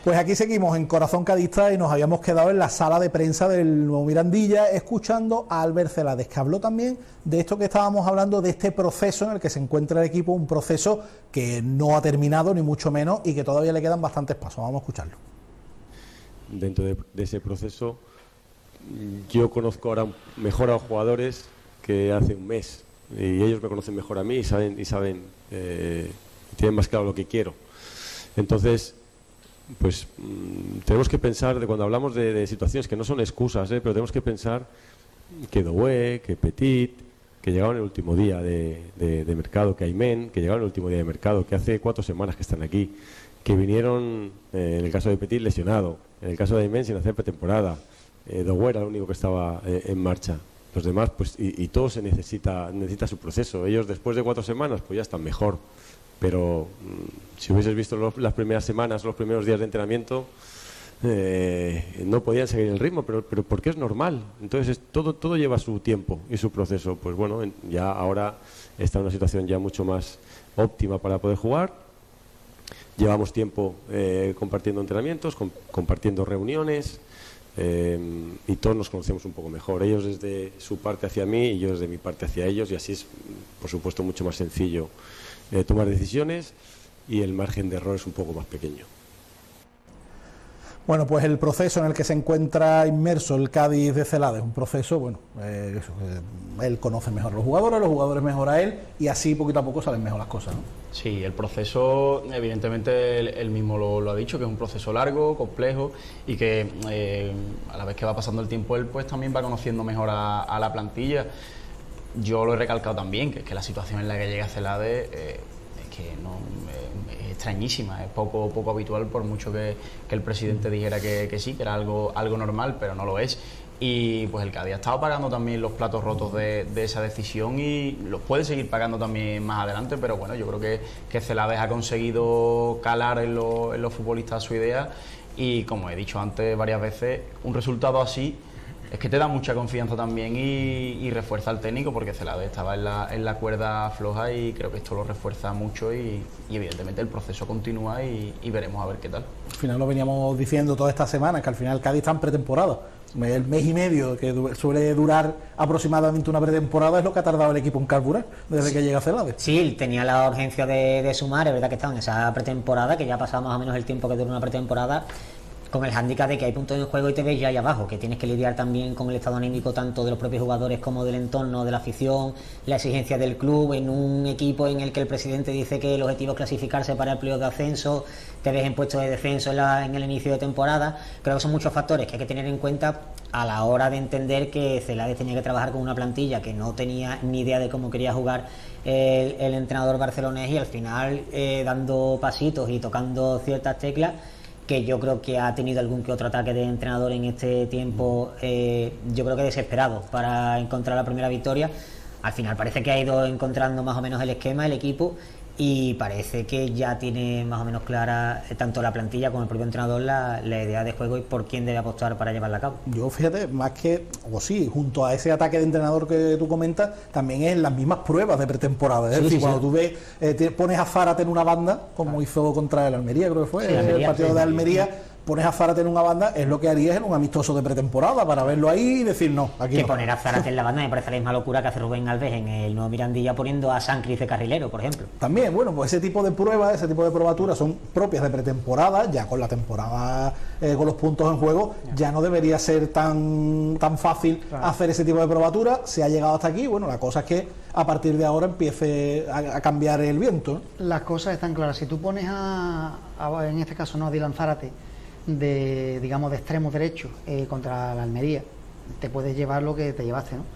Pues aquí seguimos en Corazón Cadista y nos habíamos quedado en la sala de prensa del Nuevo Mirandilla escuchando a Albert Celades, que habló también de esto que estábamos hablando, de este proceso en el que se encuentra el equipo, un proceso que no ha terminado ni mucho menos y que todavía le quedan bastantes pasos. Vamos a escucharlo. Dentro de ese proceso yo conozco ahora mejor a los jugadores que hace un mes y ellos me conocen mejor a mí y saben tienen más claro lo que quiero. Entonces, pues tenemos que pensar, cuando hablamos de situaciones que no son excusas, pero tenemos que pensar que Doué, que Petit, que llegaron el último día de mercado, que Aymen, que llegaron el último día de mercado, que hace 4 semanas que están aquí, que vinieron, en el caso de Petit, lesionado, en el caso de Aymen sin hacer pretemporada, Doué era el único que estaba en marcha. Los demás, pues, y todo se necesita su proceso. Ellos después de 4 semanas, pues ya están mejor. Pero si hubieses visto las primeras semanas, los primeros días de entrenamiento, no podían seguir el ritmo, pero porque es normal. Entonces todo lleva su tiempo y su proceso. Pues bueno, ya ahora está en una situación ya mucho más óptima para poder jugar. Llevamos tiempo compartiendo entrenamientos, compartiendo reuniones, y todos nos conocemos un poco mejor. Ellos desde su parte hacia mí y yo desde mi parte hacia ellos, y así es, por supuesto, mucho más sencillo tomar decisiones y el margen de error es un poco más pequeño. Bueno, pues el proceso en el que se encuentra inmerso el Cádiz de Celades, un proceso, bueno, él conoce mejor a los jugadores mejor a él, y así poquito a poco salen mejor las cosas, ¿no? Sí, el proceso, evidentemente, él mismo lo ha dicho, que es un proceso largo, complejo, y que a la vez que va pasando el tiempo, él pues también va conociendo mejor a la plantilla. Yo lo he recalcado también, que la situación en la que llega Celades es que no, es extrañísima, es poco habitual, por mucho que el presidente dijera que sí, que era algo normal, pero no lo es. Y pues el Cádiz ha estado pagando también los platos rotos de esa decisión y los puede seguir pagando también más adelante, pero bueno, yo creo que Celades ha conseguido calar en los futbolistas su idea y, como he dicho antes varias veces, un resultado así es que te da mucha confianza también y refuerza al técnico, porque Celades estaba en la cuerda floja y creo que esto lo refuerza mucho y evidentemente el proceso continúa y veremos a ver qué tal. Al final lo veníamos diciendo toda esta semana, que al final Cádiz está en pretemporada. El mes y medio que suele durar aproximadamente una pretemporada es lo que ha tardado el equipo en carburar desde que llega Celades. Sí, tenía la urgencia de sumar, es verdad que estaba en esa pretemporada, que ya ha pasado más o menos el tiempo que dura una pretemporada, con el hándicap de que hay puntos en juego y te ves ya ahí abajo, que tienes que lidiar también con el estado anímico tanto de los propios jugadores como del entorno, de la afición, la exigencia del club, en un equipo en el que el presidente dice que el objetivo es clasificarse para el playoff de ascenso, te ves en puestos de descenso en el inicio de temporada. Creo que son muchos factores que hay que tener en cuenta a la hora de entender que Celades tenía que trabajar con una plantilla que no tenía ni idea de cómo quería jugar el entrenador barcelonés, y al final dando pasitos y tocando ciertas teclas, que yo creo que ha tenido algún que otro ataque de entrenador en este tiempo, yo creo que desesperado para encontrar la primera victoria. Al final parece que ha ido encontrando más o menos el esquema, el equipo, y parece que ya tiene más o menos clara tanto la plantilla como el propio entrenador la idea de juego y por quién debe apostar para llevarla a cabo. Yo, fíjate, más que, o sí, junto a ese ataque de entrenador que tú comentas, también es las mismas pruebas de pretemporada. Es decir, cuando tú ves, pones a Zárate en una banda, como hizo contra el Almería, creo que fue, el partido de Almería, pones a Zárate en una banda, es lo que harías en un amistoso de pretemporada, para verlo ahí y decir no, aquí que no. Poner a Zárate en la banda me parece la misma locura que hace Rubén Alves en el Nuevo Mirandilla poniendo a Sancris de carrilero, por ejemplo. También, bueno, pues ese tipo de pruebas, ese tipo de probaturas son propias de pretemporada. Ya con la temporada, con los puntos en juego, ya no debería ser tan fácil hacer ese tipo de probaturas. Se ha llegado hasta aquí, bueno, la cosa es que a partir de ahora empiece a cambiar el viento, ¿no? Las cosas están claras. Si tú pones en este caso, no, a Dylan Zárate de extremo derecho contra la Almería, te puedes llevar lo que te llevaste, ¿no?